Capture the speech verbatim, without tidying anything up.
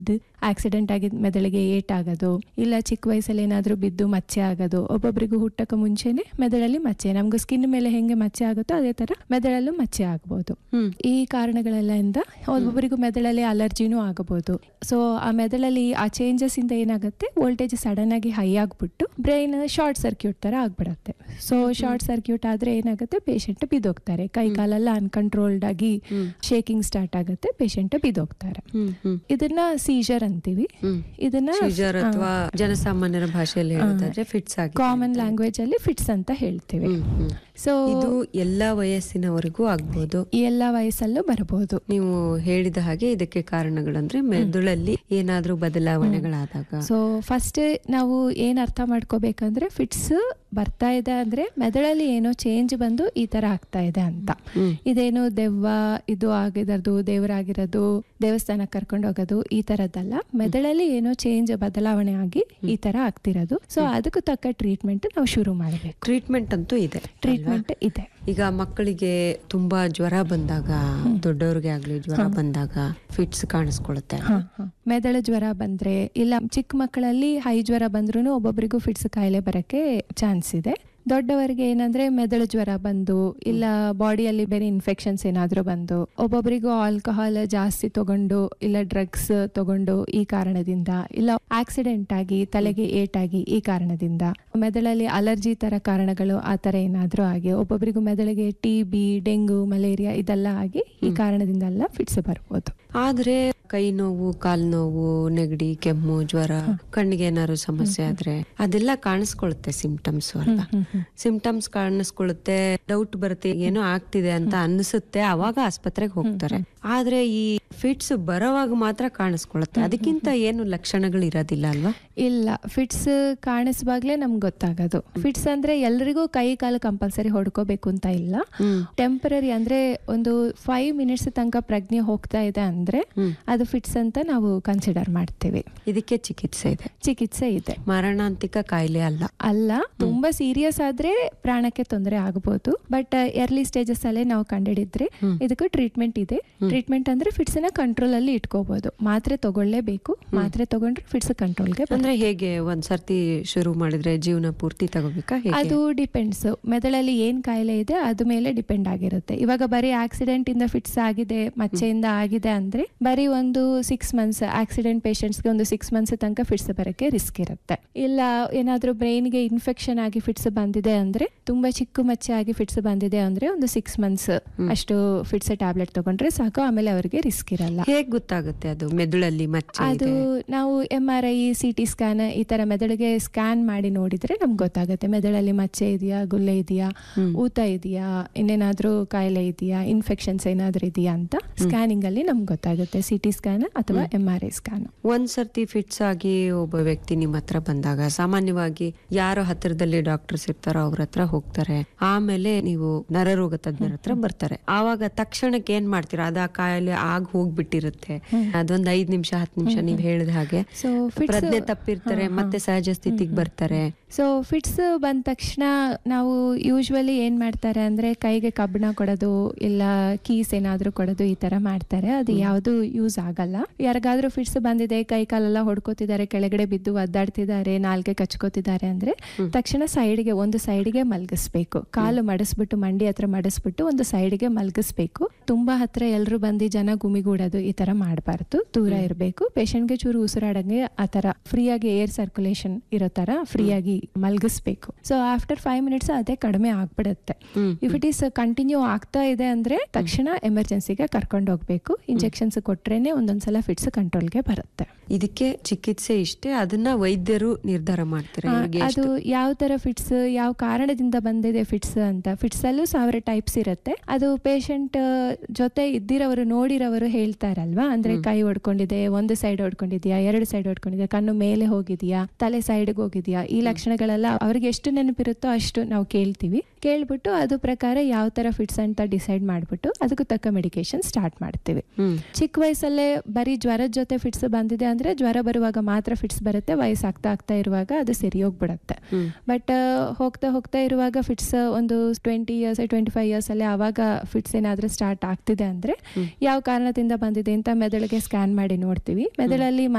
Accident ಆಗಿ ಮೆದುಳಿಗೆ eight ಆಗೋದು, ಇಲ್ಲ ಚಿಕ್ಕ ವಯಸ್ಸಲ್ಲಿ ಏನಾದ್ರೂ ಬಿದ್ದು ಮಚ್ಚೆ ಆಗೋದು. ಒಬ್ಬೊಬ್ಬರಿಗೂ ಹುಟ್ಟಕ್ಕೆ ಮುಂಚೆನೆ ಮೆದುಳಲ್ಲಿ ಮಚ್ಚೆ, ನಮ್ಗೆ ಸ್ಕಿನ್ ಮೇಲೆ ಹೆಂಗೆ ಮಚ್ಚೆ ಆಗುತ್ತೋ ಅದೇ ತರ ಮೆದುಳಲ್ಲೂ ಮಚ್ಚೆ ಆಗಬಹುದು. ಈ ಕಾರಣಗಳೆಲ್ಲ ಇಂದ ಒಬ್ಬೊಬ್ಬರಿಗೂ ಮೆದುಳಲ್ಲಿ ಅಲರ್ಜಿನೂ ಆಗಬಹುದು. ಸೊ ಆ ಮೆದುಳಲ್ಲಿ ಆ ಚೇಂಜಸ್ ಇಂದ ಏನಾಗುತ್ತೆ, ವೋಲ್ಟೇಜ್ ಸಡನ್ ಆಗಿ ಹೈ ಆಗ್ಬಿಟ್ಟು ಬ್ರೈನ್ ಶಾರ್ಟ್ ಸರ್ಕ್ಯೂಟ್ ತರ ಆಗ್ಬಿಡತ್ತೆ. ಸೊ ಶಾರ್ಟ್ ಸರ್ಕ್ಯೂಟ್ ಆದ್ರೆ ಏನಾಗುತ್ತೆ, ಪೇಷಂಟ್ ಬಿದ್ದೋಗ್ತಾರೆ. ಕೈ ಕಾಲೆಲ್ಲ ಅನ್ಕಂಟ್ರೋಲ್ಡ್ ಆಗಿ ಶೇಕಿಂಗ್ ಸ್ಟಾರ್ಟ್ ಆಗುತ್ತೆ, ಪೇಷಂಟ್ ಬಿದ್ದೋಗ್ತಾರೆ. ಇದನ್ನ ಸೀಜರ್ ಅಂತೀವಿ. ಇದನ್ನ ಜನಸಾಮಾನ್ಯರ ಭಾಷೆಯಲ್ಲಿ ಹೇಳೋದಾದ್ರೆ ಫಿಟ್ಸ್ ಆಗಿ, ಕಾಮನ್ ಲ್ಯಾಂಗ್ವೇಜ್ ಅಲ್ಲಿ ಫಿಟ್ಸ್ ಅಂತ ಹೇಳ್ತೀವಿ. ಸೊ ಇದು ಎಲ್ಲಾ ವಯಸ್ಸಿನವರೆಗೂ ಆಗ್ಬಹುದು, ಎಲ್ಲಾ ವಯಸ್ಸಲ್ಲೂ ಬರಬಹುದು. ನೀವು ಹೇಳಿದ ಹಾಗೆ ಇದಕ್ಕೆ ಕಾರಣಗಳಂದ್ರೆ ಮೆದುಳಲ್ಲಿ ಏನಾದ್ರೂ ಬದಲಾವಣೆಗಳಾದಾಗ. ಸೊ ಫಸ್ಟ್ ನಾವು ಏನ್ ಅರ್ಥ ಮಾಡ್ಕೋಬೇಕಂದ್ರೆ, ಫಿಟ್ಸ್ ಬರ್ತಾ ಇದೆ ಅಂದ್ರೆ ಮೆದುಳಲ್ಲಿ ಏನೋ ಚೇಂಜ್ ಬಂದು ಈ ತರ ಆಗ್ತಾ ಇದೆ ಅಂತ. ಇದೇನು ದೆವ್ವ ಇದು ಆಗಿರೋದು, ದೇವರಾಗಿರೋದು, ದೇವಸ್ಥಾನಕ್ಕೆ ಕರ್ಕೊಂಡು ಹೋಗೋದು ಈ ತರದ್ದಲ್ಲ. ಮೆದುಳಲ್ಲಿ ಏನೋ ಚೇಂಜ್ ಬದಲಾವಣೆ ಆಗಿ ಈ ತರ ಆಗ್ತಿರೋದು. ಸೊ ಅದಕ್ಕೂ ತಕ್ಕ ಟ್ರೀಟ್ಮೆಂಟ್ ನಾವು ಶುರು ಮಾಡಬೇಕು. ಟ್ರೀಟ್ಮೆಂಟ್ ಅಂತೂ ಇದೆ, ಟ್ರೀಟ್ಮೆಂಟ್ ಇದೆ. ಈಗ ಮಕ್ಕಳಿಗೆ ತುಂಬಾ ಜ್ವರ ಬಂದಾಗ, ದೊಡ್ಡವ್ರಿಗೆ ಆಗ್ಲಿ ಜ್ವರ ಬಂದಾಗ ಫಿಟ್ಸ್ ಕಾಣಿಸ್ಕೊಳುತ್ತೆ. ಮೆದುಳು ಜ್ವರ ಬಂದ್ರೆ, ಇಲ್ಲ ಚಿಕ್ಕ ಮಕ್ಕಳಲ್ಲಿ ಹೈ ಜ್ವರ ಬಂದ್ರೂ ಒಬ್ಬೊಬ್ಬರಿಗೂ ಫಿಟ್ಸ್ ಕಾಯಿಲೆ ಬರಕ್ಕೆ ಚಾನ್ಸ್ ಇದೆ. ದೊಡ್ಡವರಿಗೆ ಏನಂದ್ರೆ ಮೆದುಳು ಜ್ವರ ಬಂದು, ಇಲ್ಲ ಬಾಡಿಯಲ್ಲಿ ಬೇರೆ ಇನ್ಫೆಕ್ಷನ್ಸ್ ಏನಾದ್ರೂ ಬಂದು, ಒಬ್ಬೊಬ್ಬರಿಗೂ ಆಲ್ಕೋಹಾಲ್ ಜಾಸ್ತಿ ತಗೊಂಡು, ಇಲ್ಲ ಡ್ರಗ್ಸ್ ತಗೊಂಡು ಈ ಕಾರಣದಿಂದ, ಇಲ್ಲ ಆಕ್ಸಿಡೆಂಟ್ ಆಗಿ ತಲೆಗೆ ಏಟಾಗಿ ಈ ಕಾರಣದಿಂದ, ಮೆದುಳಲ್ಲಿ ಅಲರ್ಜಿ ತರ ಕಾರಣಗಳು ಆ ತರ ಏನಾದ್ರೂ ಆಗಿ, ಒಬ್ಬೊಬ್ಬರಿಗೂ ಮೆದುಳಿಗೆ ಟಿ ಬಿ, ಡೆಂಗು, ಮಲೇರಿಯಾ ಇದೆಲ್ಲ ಆಗಿ ಈ ಕಾರಣದಿಂದ ಎಲ್ಲ ಫಿಟ್ಸ್ ಬರ್ಬೋದು. ಆದ್ರೆ ಕೈ ನೋವು, ಕಾಲ್ ನೋವು, ನೆಗಡಿ, ಕೆಮ್ಮು, ಜ್ವರ, ಕಣ್ಣಿಗೆ ಏನಾದ್ರು ಸಮಸ್ಯೆ ಆದ್ರೆ ಅದೆಲ್ಲ ಕಾಣಿಸ್ಕೊಳುತ್ತೆ ಸಿಂಪ್ಟಮ್ಸ್ ಅಲ್ಲ. ಸಿಂಪ್ಟಮ್ಸ್ ಕಾಣಿಸ್ಕೊಳ್ಳುತ್ತೆ, ಡೌಟ್ ಬರುತ್ತೆ, ಏನೋ ಆಗ್ತಿದೆ ಅಂತ ಅನ್ಸುತ್ತೆ, ಅವಾಗ ಆಸ್ಪತ್ರೆಗೆ ಹೋಗ್ತಾರೆ. ಆದ್ರೆ ಈ ಫಿಟ್ಸ್ ಬರೋವಾಗ ಮಾತ್ರ ಕಾಣಿಸ್ಕೊಳ್ಳುತ್ತೆ, ಅದಕ್ಕಿಂತ ಏನು ಲಕ್ಷಣಗಳು ಇರೋದಿಲ್ಲ ಅಲ್ವಾ? ಇಲ್ಲ, ಫಿಟ್ಸ್ ಕಾಣಿಸುವಾಗ್ಲೇ ನಮ್ಗೆ ಗೊತ್ತಾಗೋದು. ಫಿಟ್ಸ್ ಅಂದ್ರೆ ಎಲ್ರಿಗೂ ಕೈ ಕಾಲು ಕಂಪಲ್ಸರಿ ಹೊಡ್ಕೋಬೇಕು ಅಂತ ಇಲ್ಲ. ಟೆಂಪರರಿ ಅಂದ್ರೆ ಒಂದು ಫೈವ್ ಮಿನಿಟ್ಸ್ ತನಕ ಪ್ರಜ್ಞೆ ಹೋಗ್ತಾ ಇದೆ ಅಂದ್ರೆ ಅದು ಫಿಟ್ಸ್ ಅಂತ ನಾವು ಕನ್ಸಿಡರ್ ಮಾಡ್ತೀವಿ. ಇದಕ್ಕೆ ಚಿಕಿತ್ಸೆ ಇದೆ? ಚಿಕಿತ್ಸೆ ಇದೆ. ಮಾರಣಾಂತಿಕ ಕಾಯಿಲೆ ಅಲ್ಲ. ಅಲ್ಲ, ತುಂಬಾ ಸೀರಿಯಸ್ ಆದ್ರೆ ಪ್ರಾಣಕ್ಕೆ ತೊಂದರೆ ಆಗಬಹುದು. ಬಟ್ ಎರ್ಲಿ ಸ್ಟೇಜಸ್ ಅಲ್ಲೇ ನಾವು ಕಂಡುಹಿಡಿದ್ರೆ ಇದಕ್ಕೆ ಟ್ರೀಟ್ಮೆಂಟ್ ಇದೆ. ಟ್ರೀಟ್ಮೆಂಟ್ ಅಂದ್ರೆ ಫಿಟ್ಸ್ ನ ಕಂಟ್ರೋಲ್ ಅಲ್ಲಿ ಇಟ್ಕೋಬಹುದು. ಮಾತ್ರೆ ತಗೊಳ್ಳೇಬೇಕು. ಮಾತ್ರೆ ತಗೊಂಡ್ರೆ ಫಿಟ್ಸ್ ಕಂಟ್ರೋಲ್ಗೆ. ಅಂದ್ರೆ ಹೇಗೆ ಒಂದ್ಸರ್ತಿ ಶುರು ಮಾಡಿದ್ರೆ ಜೀವನ ಪೂರ್ತಿ ತಗೋಬೇಕಾ? ಅದು ಡಿಪೆಂಡ್ಸ್, ಮೆದುಳಲ್ಲಿ ಏನ್ ಕಾಯಿಲೆ ಇದೆ ಅದ್ರ ಮೇಲೆ ಡಿಪೆಂಡ್ ಆಗಿರುತ್ತೆ. ಇವಾಗ ಬರೀ ಆಕ್ಸಿಡೆಂಟ್ ಇಂದ ಫಿಟ್ಸ್ ಆಗಿದೆ, ಮಚ್ಚೆಯಿಂದ ಆಗಿದೆ ಅಂದ್ರೆ ಬರೀ ಒಂದು ಸಿಕ್ಸ್ ಮಂತ್ಸ್ ಆಕ್ಸಿಡೆಂಟ್ ಪೇಷಂಟ್ಸ್ಗೆ ಒಂದು ಸಿಕ್ಸ್ ಮಂತ್ಸ್ ತನಕ ಫಿಟ್ಸ್ ಬರಕ್ಕೆ ರಿಸ್ಕ್ ಇರುತ್ತೆ. ಇಲ್ಲ ಏನಾದ್ರೂ ಬ್ರೈನ್ಗೆ ಇನ್ಫೆಕ್ಷನ್ ಆಗಿ ಫಿಟ್ಸ್ ಬಂದಿದೆ ಅಂದ್ರೆ, ತುಂಬಾ ಚಿಕ್ಕ ಮಚ್ಚೆ ಆಗಿ ಫಿಟ್ಸ್ ಬಂದಿದೆ ಅಂದ್ರೆ ಒಂದು ಸಿಕ್ಸ್ ಮಂತ್ಸ್ ಅಷ್ಟು ಫಿಟ್ಸ್ ಟ್ಯಾಬ್ಲೆಟ್ ತಗೊಂಡ್ರೆ ಸಾಕು, ಆಮೇಲೆ ಅವರಿಗೆ ರಿಸ್ಕ್ ಇರಲ್ಲ. ಹೇಗ್ ಗೊತ್ತಾಗುತ್ತೆ ಅದು ಮೆದುಳಲ್ಲಿ ಮಚ್ಚೆ? ಅದು ನಾವು M R I, C T scan ಈ ತರ ಮೆದುಳಿಗೆ ಸ್ಕ್ಯಾನ್ ಮಾಡಿ ನೋಡಿದ್ರೆ ನಮ್ಗೆ ಗೊತ್ತಾಗುತ್ತೆ ಮೆದುಳಲ್ಲಿ ಮಚ್ಚೆ ಇದೆಯಾ, ಗುಲ್ಲೆ ಇದೆಯಾ, ಊತ ಇದೆಯಾ, ಇನ್ನೇನಾದ್ರೂ ಕಾಯಿಲೆ ಇದೆಯಾ, ಇನ್ಫೆಕ್ಷನ್ಸ್ ಏನಾದ್ರೂ ಇದೆಯಾ ಅಂತ ಸ್ಕ್ಯಾನಿಂಗ್ ಅಲ್ಲಿ ನಮ್ಗೆ ಗೊತ್ತಾಗುತ್ತೆ. ಸಿ ಟಿ ಸ್ಕ್ಯಾನ್ ಅಥವಾ ಎಂ ಆರ್ ಐ ಸ್ಕ್ಯಾನ್. ಒಂದ್ ಸರ್ತಿ ಫಿಟ್ಸ್ ಆಗಿ ಒಬ್ಬ ವ್ಯಕ್ತಿ ನಿಮ್ಮ ಹತ್ರ ಬಂದಾಗ ಸಾಮಾನ್ಯವಾಗಿ ಯಾರೋ ಹತ್ತಿರದಲ್ಲಿ ಡಾಕ್ಟರ್ಸ್ ಇರ್ತಾರೋ ಅವ್ರ ಹತ್ರ ಹೋಗ್ತಾರೆ, ಆಮೇಲೆ ನೀವು ನರರೋಗ ತಜ್ಞರ ಹತ್ರ ಬರ್ತಾರೆ. ಆವಾಗ ತಕ್ಷಣಕ್ಕೆ ಏನ್ ಮಾಡ್ತೀರಾ? ಅದ ಕಾಯಿಲೆ ಆಗ ಹೋಗ್ಬಿಟ್ಟಿರುತ್ತೆ, ಅದೊಂದ್ ಐದ್ ನಿಮಿಷ ಹತ್ತು ನಿಮಿಷ ನೀವ್ ಹೇಳಿದ ಹಾಗೆ ಪ್ರಜ್ಞೆ ತಪ್ಪಿರ್ತಾರೆ, ಮತ್ತೆ ಸಹಜ ಸ್ಥಿತಿಗೆ ಬರ್ತಾರೆ. ಸೊ ಫಿಟ್ಸ್ ಬಂದ ತಕ್ಷಣ ನಾವು ಯೂಶುವಲಿ ಏನ್ ಮಾಡ್ತಾರೆ ಅಂದ್ರೆ ಕೈಗೆ ಕಬ್ಬಣ ಕೊಡೋದು, ಇಲ್ಲ ಕೀಸ್ ಏನಾದ್ರೂ ಕೊಡೋದು ಈ ತರ ಮಾಡ್ತಾರೆ. ಅದು ಯಾವ್ದು ಯೂಸ್ ಆಗಲ್ಲ. ಯಾರಿಗಾದ್ರೂ ಫಿಟ್ಸ್ ಬಂದಿದೆ, ಕೈ ಕಾಲೆಲ್ಲ ಹೊಡ್ಕೋತಿದ್ದಾರೆ, ಕೆಳಗಡೆ ಬಿದ್ದು ಒದ್ದಾಡ್ತಿದ್ದಾರೆ, ನಾಲ್ಗೆ ಕಚ್ಕೋತಿದ್ದಾರೆ ಅಂದ್ರೆ ತಕ್ಷಣ ಸೈಡ್ಗೆ ಒಂದು ಸೈಡ್ಗೆ ಮಲಗಿಸ್ಬೇಕು. ಕಾಲು ಮಡಿಸ್ಬಿಟ್ಟು, ಮಂಡಿ ಹತ್ರ ಮಡಿಸ್ಬಿಟ್ಟು ಒಂದು ಸೈಡ್ಗೆ ಮಲಗಿಸ್ಬೇಕು. ತುಂಬಾ ಹತ್ರ ಎಲ್ರು ಬಂದು ಜನ ಗುಮಿಗೂಡೋದು ಈ ತರ ಮಾಡಬಾರ್ದು, ದೂರ ಇರಬೇಕು. ಪೇಷಂಟ್ಗೆ ಚೂರು ಉಸಿರಾಡಂಗೆ ಆ ತರ ಫ್ರೀ ಆಗಿ ಏರ್ ಸರ್ಕ್ಯುಲೇಷನ್ ಇರೋ ತರ ಫ್ರೀ ಆಗಿ ಮಲಗಿಸ್ಬೇಕು. ಸೊ ಆಫ್ಟರ್ ಫೈವ್ ಮಿನಿಟ್ಸ್ ಅದೇ ಕಡಿಮೆ ಆಗ್ಬಿಡುತ್ತೆ. ಇಫ್ ಇಟ್ ಈಸ್ ಕಂಟಿನ್ಯೂ ಆಗ್ತಾ ಇದೆ ಅಂದ್ರೆ ತಕ್ಷಣ ಎಮರ್ಜೆನ್ಸಿಗೆ ಕರ್ಕೊಂಡು ಹೋಗ್ಬೇಕು. ಇಂಜೆಕ್ಷನ್ಸ್ ಕೊಟ್ರೇನೆ ಒಂದೊಂದ್ಸಲ ಫಿಟ್ಸ್ ಕಂಟ್ರೋಲ್ಗೆ ಬರುತ್ತೆ. ಇದಕ್ಕೆ ಚಿಕಿತ್ಸೆ ಇಷ್ಟೇ, ಅದನ್ನ ವೈದ್ಯರು ನಿರ್ಧಾರ ಮಾಡ್ತಾರೆ. ಅದು ಯಾವ ತರ ಫಿಟ್ಸ್, ಯಾವ ಕಾರಣದಿಂದ ಬಂದಿದೆ ಫಿಟ್ಸ್ ಅಂತ. ಫಿಟ್ಸ್ ಅಲ್ಲೂ ಸಾವಿರ ಟೈಪ್ಸ್ ಇರುತ್ತೆ. ಅದು ಪೇಷಂಟ್ ಜೊತೆ ಇದ್ದಿರೋರು, ನೋಡಿರೋರು ಹೇಳ್ತಾರಲ್ವಾ, ಅಂದ್ರೆ ಕೈ ಹೊಡ್ಕೊಂಡಿದೆ, ಒಂದು ಸೈಡ್ ಹೊಡ್ಕೊಂಡಿದ್ಯಾ, ಎರಡು ಸೈಡ್ ಹೊಡ್ಕೊಂಡಿದ್ಯಾ, ಕಣ್ಣು ಮೇಲೆ ಹೋಗಿದ್ಯಾ, ತಲೆ ಸೈಡ್ಗೆ ಹೋಗಿದ್ಯಾ, ಈ ಲಕ್ಷಣಗಳೆಲ್ಲ ಅವ್ರಿಗೆ ಎಷ್ಟು ನೆನಪಿರುತ್ತೋ ಅಷ್ಟು ನಾವು ಕೇಳ್ತೀವಿ. ಕೇಳ್ಬಿಟ್ಟು ಅದು ಪ್ರಕಾರ ಯಾವ ತರ ಫಿಟ್ಸ್ ಅಂತ ಡಿಸೈಡ್ ಮಾಡ್ಬಿಟ್ಟು ಅದಕ್ಕೂ ತಕ್ಕ ಮೆಡಿಕೇಶನ್ ಸ್ಟಾರ್ಟ್ ಮಾಡ್ತೀವಿ. ಚಿಕ್ಕ ವಯಸ್ಸಲ್ಲೇ ಬರೀ ಜ್ವರದ ಜೊತೆ ಫಿಟ್ಸ್ ಬಂದಿದೆ ಅಂದ್ರೆ ಜ್ವರ ಬರುವಾಗ ಮಾತ್ರ ಫಿಟ್ಸ್ ಬರುತ್ತೆ, ವಯಸ್ಸಾಗ್ತಾ ಆಗ್ತಾ ಇರುವಾಗ ಅದು ಸರಿ ಹೋಗ್ಬಿಡತ್ತೆ. ಬಟ್ ಹೋಗ್ತಾ ಹೋಗ್ತಾ ಇರುವಾಗ ಫಿಟ್ಸ್ ಒಂದು twenty years twenty five years ಅಲ್ಲಿ ಆವಾಗ ಫಿಟ್ಸ್ ಏನಾದ್ರೂ ಸ್ಟಾರ್ಟ್ ಆಗ್ತಿದೆ ಅಂದ್ರೆ ಯಾವ ಕಾರಣದಿಂದ ಎಲ್ಲಿಂದ ಬಂದಿದೆ ಅಂತ ಮೆದುಳಿಗೆ ಸ್ಕ್ಯಾನ್ ಮಾಡಿ ನೋಡ್ತೀವಿ. ಮೆದುಳಲ್ಲಿ